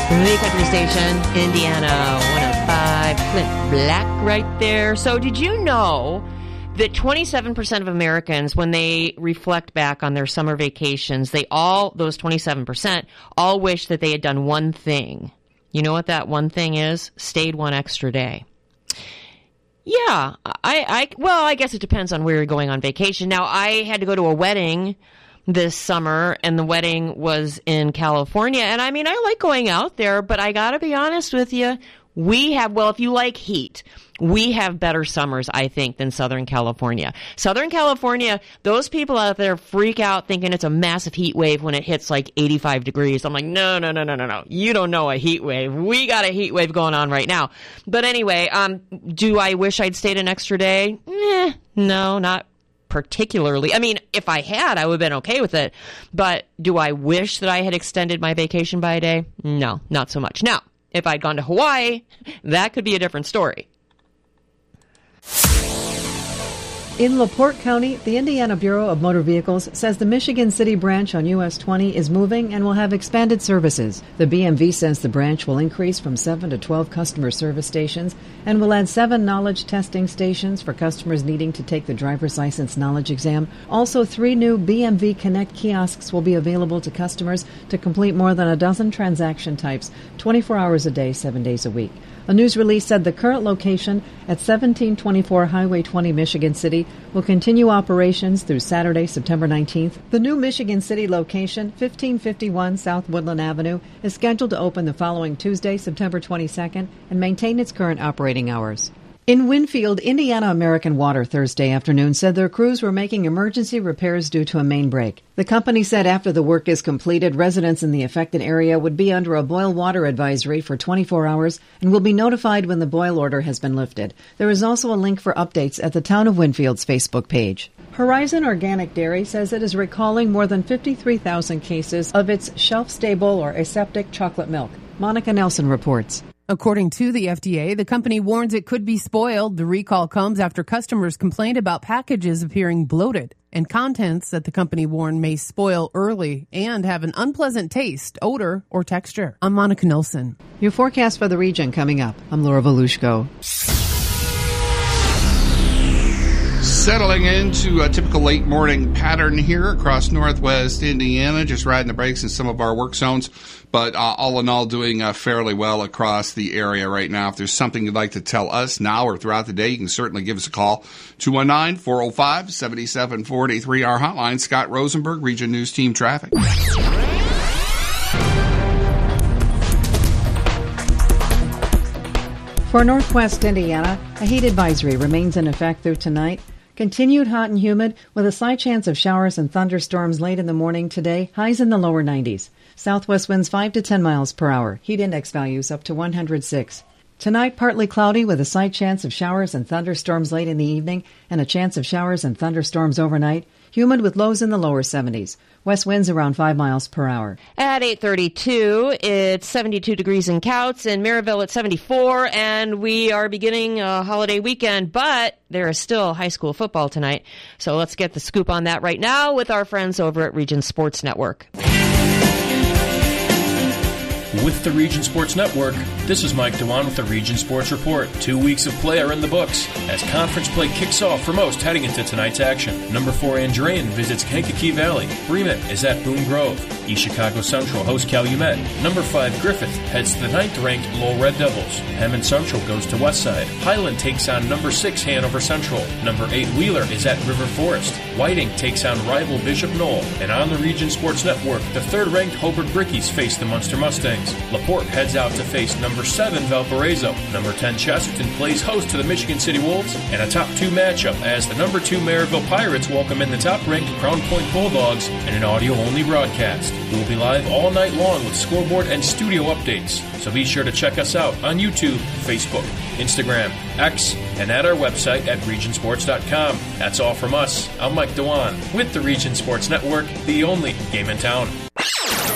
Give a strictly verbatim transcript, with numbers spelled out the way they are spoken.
The country station, Indiana one oh five, Clint Black right there. So did you know that twenty-seven percent of Americans, when they reflect back on their summer vacations, they all, those twenty-seven percent, all wish that they had done one thing. You know what that one thing is? Stayed one extra day. Yeah, I, I, well, I guess it depends on where you're going on vacation. Now, I had to go to a wedding this summer, and the wedding was in California. And I mean, I like going out there, but I got to be honest with you. We have, well, if you like heat, we have better summers, I think, than Southern California. Southern California, those people out there freak out thinking it's a massive heat wave when it hits like eighty-five degrees. I'm like, no, no, no, no, no, no. You don't know a heat wave. We got a heat wave going on right now. But anyway, um, do I wish I'd stayed an extra day? Eh, no, not particularly. I mean, if I had, I would have been okay with it. But do I wish that I had extended my vacation by a day? No, not so much. Now, if I'd gone to Hawaii, that could be a different story. In LaPorte County, the Indiana Bureau of Motor Vehicles says the Michigan City branch on U S twenty is moving and will have expanded services. The B M V says the branch will increase from seven to twelve customer service stations and will add seven knowledge testing stations for customers needing to take the driver's license knowledge exam. Also, three new B M V Connect kiosks will be available to customers to complete more than a dozen transaction types, twenty-four hours a day, seven days a week. A news release said the current location at seventeen twenty-four Highway twenty, Michigan City, will continue operations through Saturday, September nineteenth. The new Michigan City location, fifteen fifty-one South Woodland Avenue, is scheduled to open the following Tuesday, September twenty-second, and maintain its current operating hours. In Winfield, Indiana American Water Thursday afternoon said their crews were making emergency repairs due to a main break. The company said after the work is completed, residents in the affected area would be under a boil water advisory for twenty-four hours and will be notified when the boil order has been lifted. There is also a link for updates at the Town of Winfield's Facebook page. Horizon Organic Dairy says it is recalling more than fifty-three thousand cases of its shelf-stable or aseptic chocolate milk. Monica Nelson reports. According to the F D A, the company warns it could be spoiled. The recall comes after customers complained about packages appearing bloated and contents that the company warned may spoil early and have an unpleasant taste, odor, or texture. I'm Monica Nelson. Your forecast for the region coming up. I'm Laura Volushko. Settling into a typical late morning pattern here across northwest Indiana, just riding the brakes in some of our work zones, but uh, all in all doing uh, fairly well across the area right now. If there's something you'd like to tell us now or throughout the day, you can certainly give us a call. two one nine, four oh five, seven seven four three, our hotline. Scott Rosenberg, Region News Team Traffic. For northwest Indiana, a heat advisory remains in effect through tonight. Continued hot and humid with a slight chance of showers and thunderstorms late in the morning today, highs in the lower nineties. Southwest winds five to ten miles per hour. Heat index values up to one hundred six. Tonight, partly cloudy with a slight chance of showers and thunderstorms late in the evening and a chance of showers and thunderstorms overnight. Humid with lows in the lower seventies. West winds around five miles per hour. At eight thirty-two, it's seventy-two degrees in Couts, in Maryville at seventy-four, and we are beginning a holiday weekend, but there is still high school football tonight. So let's get the scoop on that right now with our friends over at Region Sports Network. With the Region Sports Network, this is Mike Dewan with the Region Sports Report. Two weeks of play are in the books as conference play kicks off for most heading into tonight's action. Number four Andrean visits Kankakee Valley. Bremen is at Boone Grove. East Chicago Central hosts Calumet. Number five Griffith heads to the ninth-ranked Lowell Red Devils. Hammond Central goes to Westside. Highland takes on number six Hanover Central. Number eight Wheeler is at River Forest. Whiting takes on rival Bishop Knoll. And on the Region Sports Network, the third-ranked Hobart Brickies face the Munster Mustangs. LaPorte heads out to face number seven Valparaiso. Number ten Chesterton plays host to the Michigan City Wolves, and a top two matchup as the number two Maryville Pirates welcome in the top-ranked Crown Point Bulldogs in an audio-only broadcast. We will be live all night long with scoreboard and studio updates, so be sure to check us out on YouTube, Facebook, Instagram, X, and at our website at region sports dot com. That's all from us. I'm Mike Dewan with the Region Sports Network, the only game in town.